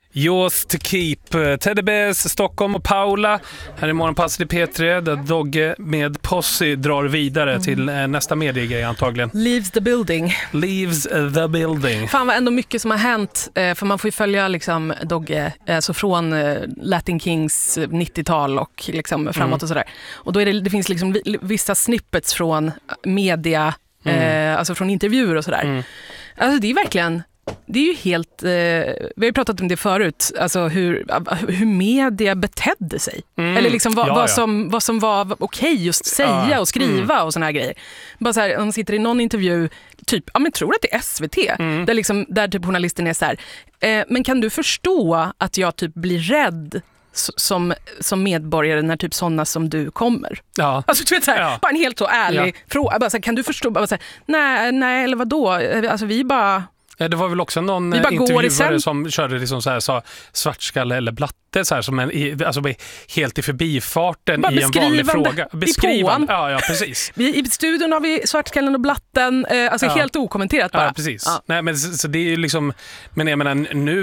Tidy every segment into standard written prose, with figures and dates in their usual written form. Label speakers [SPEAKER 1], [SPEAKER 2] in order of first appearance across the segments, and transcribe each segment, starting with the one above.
[SPEAKER 1] Yours to keep. Teddy Bears, Stockholm och Paula. Här är morgonpasset i P3 där Dogge med Posse drar vidare till nästa mediegrej antagligen.
[SPEAKER 2] Leaves the building.
[SPEAKER 1] Leaves the building.
[SPEAKER 2] Fan vad ändå mycket som har hänt. För man får ju följa liksom Dogge så från Latin Kings 90-tal och liksom framåt och sådär. Och då är det finns liksom vissa snippets från media, alltså från intervjuer och sådär. Alltså det är verkligen... Det är ju helt, vi har ju pratat om det förut, alltså hur media betedde sig. Eller liksom vad som var okej just säga och skriva och såna här grejer. Bara så här, om man sitter i någon intervju, typ, ja men tror att det är SVT, där typ journalisten är så här, men kan du förstå att jag typ blir rädd som medborgare när typ sådana som du kommer. Ja. Alltså du vet så här, bara en helt så ärlig fråga. Bara så här, kan du förstå? Bara så här, nej, eller vadå? Alltså vi bara...
[SPEAKER 1] Det var väl också någon intervjuare som körde liksom så här, sa svartskalle eller blatte så här, som alltså helt i förbifarten i en vanlig fråga. Beskrivande. Ja, precis.
[SPEAKER 2] I studion har vi svartskallen och blatten, alltså helt okommenterat bara.
[SPEAKER 1] Ja, precis. Ja. Nej, men så det är ju liksom, men jag menar nu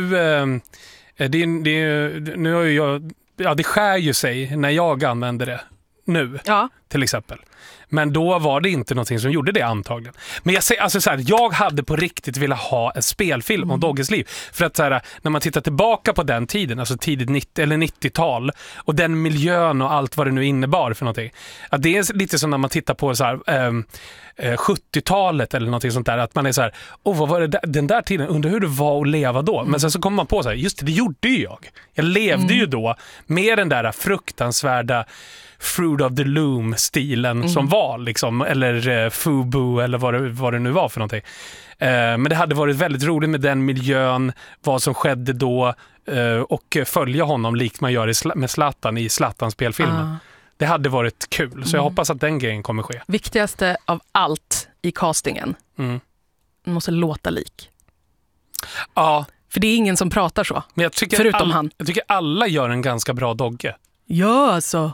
[SPEAKER 1] nu har ju jag, det skär ju sig när jag använder det nu till exempel. Men då var det inte någonting som gjorde det antagligen. Men jag säger alltså så här, jag hade på riktigt velat ha en spelfilm om Dogges liv. För att så här, när man tittar tillbaka på den tiden, alltså tidigt 90 eller 90-tal och den miljön och allt vad det nu innebar för någonting. Att det är lite som när man tittar på så här 70-talet eller någonting sånt där, att man är så här, vad var det den där tiden, undrar hur det var att leva då. Men sen så kommer man på så här, just det gjorde ju jag levde ju då med den där fruktansvärda Fruit of the Loom-stilen som var liksom, eller Fubu eller vad det nu var för någonting. Men det hade varit väldigt roligt med den miljön, vad som skedde då, och följa honom likt man gör med Zlatan i Zlatan-spelfilmen. Det hade varit kul, så jag hoppas att den grejen kommer ske.
[SPEAKER 2] Viktigaste av allt i castingen, man måste låta lik.
[SPEAKER 1] Ja.
[SPEAKER 2] För det är ingen som pratar så, men jag tycker förutom han.
[SPEAKER 1] Jag tycker alla gör en ganska bra Dogge.
[SPEAKER 2] Ja, alltså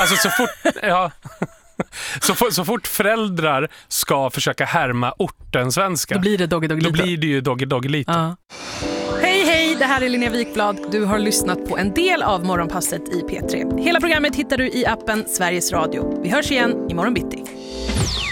[SPEAKER 2] så fort föräldrar ska försöka härma orten svenska, då blir det Dogge
[SPEAKER 1] Då blir det ju Dogge lite.
[SPEAKER 2] Hej, det här är Linnea Wikblad. Du har lyssnat på en del av Morgonpasset i P3. Hela programmet hittar du i appen Sveriges Radio. Vi hörs igen imorgon bitti.